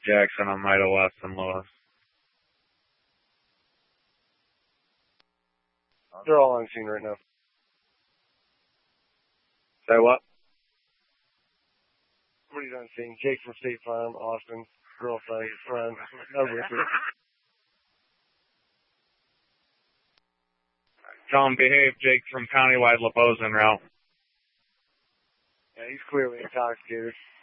Jackson, I'm right of West and Lewis. They're all on scene right now. Say what? Somebody's on scene. Jake from State Farm, Austin, girlfriend, friend, everything. Tell him behave, Jake from Countywide LaBose en route. Yeah, he's clearly intoxicated.